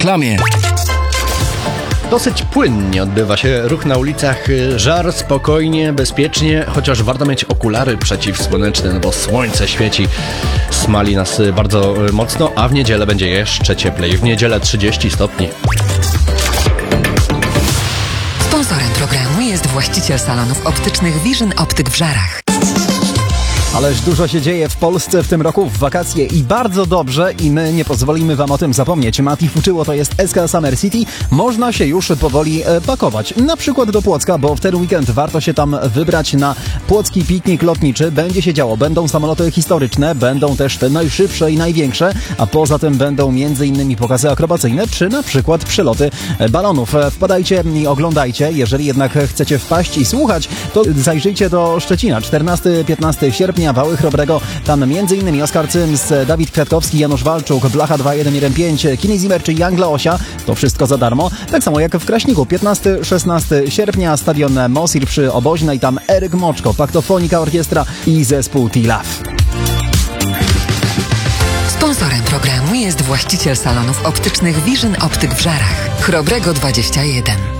reklamie. Dosyć płynnie odbywa się ruch na ulicach. Żar, spokojnie, bezpiecznie, chociaż warto mieć okulary przeciwsłoneczne, bo słońce świeci, smali nas bardzo mocno, a w niedzielę będzie jeszcze cieplej. W niedzielę 30 stopni. Sponsorem programu jest właściciel salonów optycznych Vision Optyk w Żarach. Ależ dużo się dzieje w Polsce w tym roku w wakacje i bardzo dobrze i my nie pozwolimy wam o tym zapomnieć. Mati Fuczyło to jest SK Summer City. Można się już powoli pakować. Na przykład do Płocka, bo w ten weekend warto się tam wybrać na płocki piknik lotniczy. Będzie się działo. Będą samoloty historyczne, będą też te najszybsze i największe, a poza tym będą m.in. pokazy akrobacyjne, czy na przykład przeloty balonów. Wpadajcie i oglądajcie. Jeżeli jednak chcecie wpaść i słuchać, to zajrzyjcie do Szczecina. 14-15 sierpnia, Wały Chrobrego. Tam m.in. Oskar Cyms, Dawid Kwiatkowski, Janusz Walczuk, Blacha 2115, Kini Zimmer czy Jangla Osia. To wszystko za darmo. Tak samo jak w Kraśniku. 15-16 sierpnia, stadion Mosir przy Oboźnej. Tam Eryk Moczko, Paktofonika Orkiestra i zespół T-Love. Sponsorem programu jest właściciel salonów optycznych Vision Optyk w Żarach. Chrobrego 21.